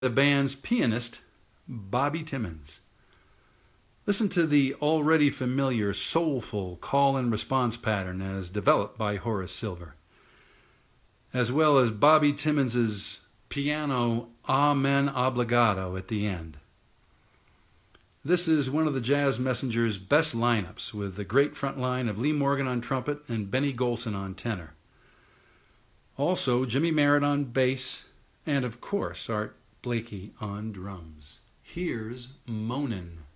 the band's pianist, Bobby Timmons. Listen to the already familiar soulful call and response pattern as developed by Horace Silver, as well as Bobby Timmons's piano Amen Obligado at the end. This is one of the Jazz Messenger's best lineups, with the great front line of Lee Morgan on trumpet and Benny Golson on tenor. Also, Jimmy Merritt on bass, and of course, Art Blakey on drums. Here's Moanin'.